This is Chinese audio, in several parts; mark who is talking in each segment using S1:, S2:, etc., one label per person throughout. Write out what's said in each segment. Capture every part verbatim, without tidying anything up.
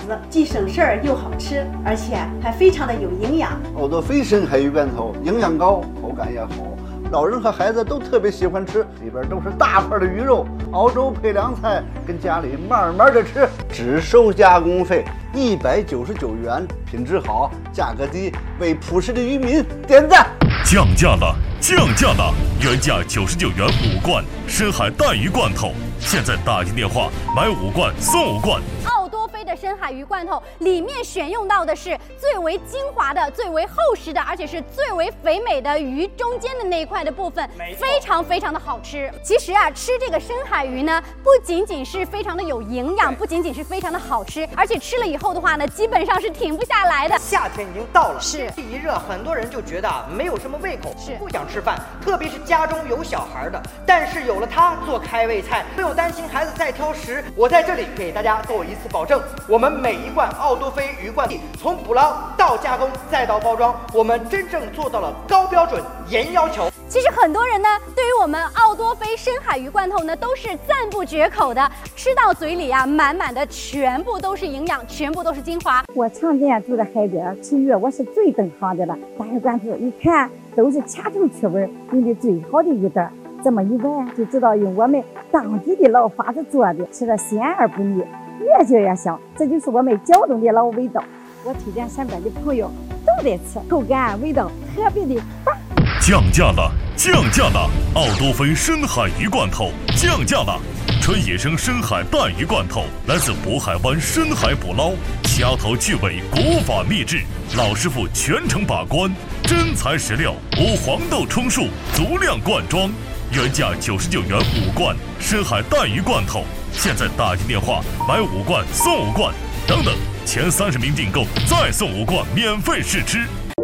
S1: 子，既省事儿又好吃，而且还非常的有营养。
S2: 奥多菲深海鱼罐头营养高，口感也好，老人和孩子都特别喜欢吃，里边都是大块的鱼肉，熬粥配凉菜，跟家里慢慢的吃，只收加工费一百九十九元，品质好，价格低，为朴实的渔民点赞。
S3: 降价了，降价了！原价九十九元五罐深海带鱼罐头，现在打进电话买五罐送五罐。
S4: 奥多菲的深海鱼罐头里面选用到的是最为精华的、最为厚实的，而且是最为肥美的鱼中间的那一块的部分，非常非常的好吃。其实啊，吃这个深海鱼呢，不仅仅是非常的有营养，不仅仅是非常的好吃，而且吃了以后的话呢，基本上是停不下来的。
S5: 夏天已经到了，
S4: 是
S5: 天气一热，很多人就觉得没有什么胃口，
S4: 是
S5: 不想吃饭，特别是家中有小孩的。但是有了它做开胃菜，不用担心孩子再挑食。我在这里给大家做一次保证，我们每一罐奥多菲鱼罐头，从捕捞到加工再到包装，我们真正做到了高标准、严要求。
S4: 其实很多人呢，对于我们奥多菲深海鱼罐头呢，都是赞不绝口的。吃到嘴里啊，满满的全部都是营养，全部都是精华。
S6: 我常年住在海边吃鱼，我是最懂行的了。大鱼罐头一看都是掐头去味，用的最好的鱼蛋，这么一闻就知道用我们当地的老法子做的，吃的鲜而不腻，越嚼越香，这就是我们胶东的老味道。我推荐身边的朋友都得吃，口感味道特别的棒。
S3: 降价了，降价了！奥多菲深海鱼罐头降价了，纯野生深海带鱼罐头，来自渤海湾深海捕捞，掐头去尾，国法秘制，老师傅全程把关，真材实料，无黄豆充数，足量灌装，原价九十九元五罐深海带鱼罐头，现在打进电话买五罐送五罐，等等，前三十名订购再送五罐免费试吃。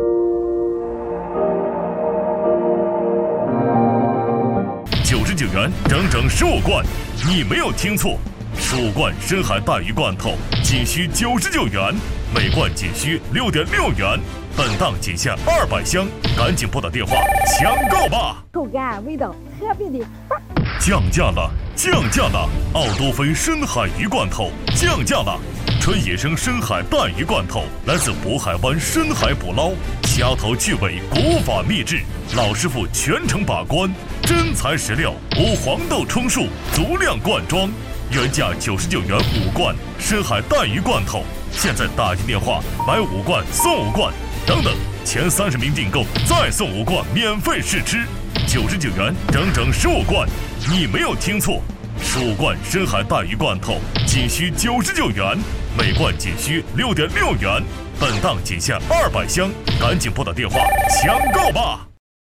S3: 九十九元整整十五罐，你没有听错，十五罐深海带鱼罐头仅需九十九元，每罐仅需六点六元，本档仅限二百箱，赶紧拨打电话抢购吧！
S6: 口感味道特别的棒。
S3: 降价了，降价了！奥多菲深海鱼罐头降价了，纯野生深海带鱼罐头，来自渤海湾深海捕捞，掐头去尾，国法秘制，老师傅全程把关，真材实料，无黄豆充数，足量灌装，原价九十九元五罐深海带鱼罐头，现在打进电话买五罐送五罐，等等，前三十名订购再送五罐免费试吃，九十九元整整十五罐，你没有听错，十五罐深海带鱼罐头仅需九十九元，每罐仅需六点六元，本档仅限二百箱，赶紧拨打电话抢购吧！